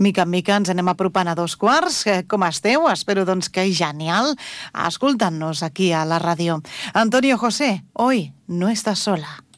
Mica en mica ens anem apropant a 2:15. Com esteu? Espero doncs que genial escoltant-nos aquí a la ràdio. Antonio José, hoy no estás sola.